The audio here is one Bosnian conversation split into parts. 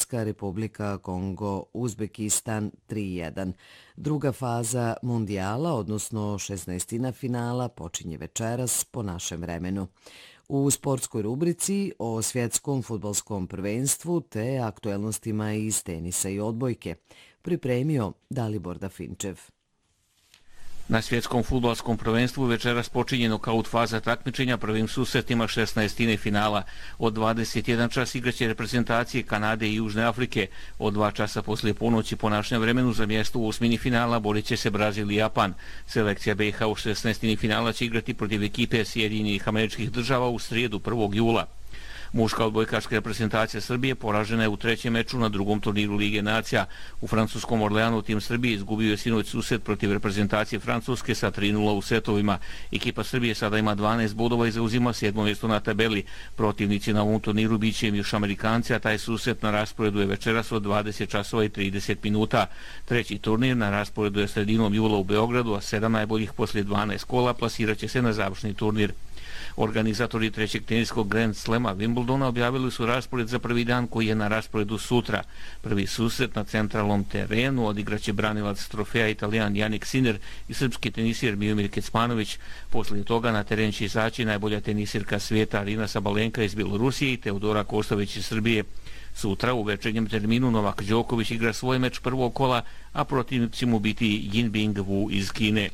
Demokratska republika Kongo, Uzbekistan 3:1. Druga faza mundijala, odnosno 16. finala, počinje večeras po našem vremenu. U sportskoj rubrici o svjetskom fudbalskom prvenstvu te aktuelnostima iz tenisa i odbojke pripremio Dalibor Dafinčev. Na svjetskom fudbalskom prvenstvu večeras počinje nokaut faza takmičenja prvim susretima 16. finala. Od 21 čas igraće reprezentacije Kanade i Južne Afrike. Od 2 časa poslije ponoći po našem vremenu za mjesto u osmini finala borit će se Brazil i Japan. Selekcija BiH u 16. finala će igrati protiv ekipe Sjedinjenih Američkih Država u srijedu 1. jula. Muška odbojkaška reprezentacija Srbije poražena je u trećem meču na drugom turniru Lige nacija. U francuskom Orleanu tim Srbije izgubio je sinoć susret protiv reprezentacije Francuske sa 3:0 u setovima. Ekipa Srbije sada ima 12 bodova i zauzima 7. mjesto na tabeli. Protivnici na ovom turniru bit će im još Amerikanci, a taj susret na rasporedu je večeras od 20 časova i 30 minuta. Treći turnir na rasporedu je sredinom jula u Beogradu, a 7 najboljih poslije 12 kola plasirat će se na završni turnir. Organizatori trećeg teniskog Grand Slema Wimbledona objavili su raspored za prvi dan koji je na rasporedu sutra. Prvi susret na centralnom terenu odigraće branilac trofeja Italijan Jannik Sinner i srpski tenisir Miomir Kecmanović. Poslije toga na teren će izaći najbolja tenisirka svijeta Arina Sabalenka iz Bjelorusije i Teodora Kostović iz Srbije. Sutra u večernjem terminu Novak Đoković igra svoj meč prvog kola, a protivnici mu biti Yinbing Wu iz Kine.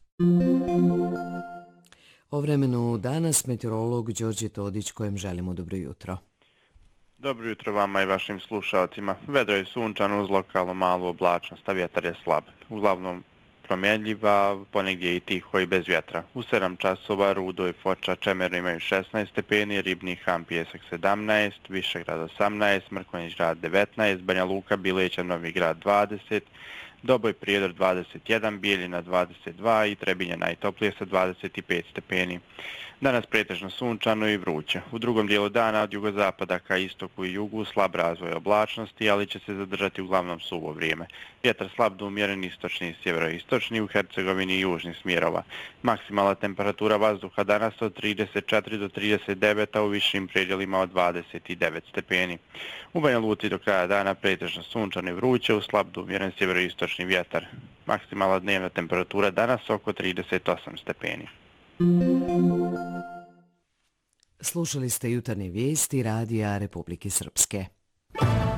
O vremenu danas meteorolog Đorđe Todić, kojem želimo dobro jutro. Dobro jutro vama i vašim slušalcima. Vedro je sunčano uz lokalno malu oblačnost, a vjetar je slab. Uglavnom promjenljiva, ponegdje i tiho i bez vjetra. U 7 časova Rudo i Foča Čemer imaju 16 stepeni, Ribni Han Pijesak 17, Višegrad 18, Mrkonjić grad 19, Banja Luka, Bileća, Novi grad 20, Doboj Prijedor 21, Bijeljina 22 i Trebinje najtoplije sa 25 stepeni. Danas pretežno sunčano i vruće. U drugom dijelu dana od jugozapada ka istoku i jugu slab razvoj oblačnosti, ali će se zadržati uglavnom suvo vrijeme. Vjetar slab do umjeren istočni i sjeveroistočni, u Hercegovini i južnih smjerova. Maksimalna temperatura vazduha danas od 34 do 39, a u višim predjelima od 29 stepeni. U Banja Luci do kraja dana pretežno sunčano i vruće, u slab do umjeren sjeveroistočni vjetar. Maksimalna dnevna temperatura danas oko 38 stepeni. Slušali ste jutarnje vijesti Radija Republike Srpske.